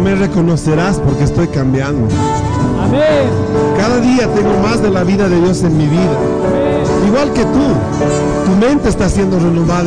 me reconocerás porque estoy cambiando. Amén. Cada día tengo más de la vida de Dios en mi vida. Amén. Igual que tú, tu mente está siendo renovada.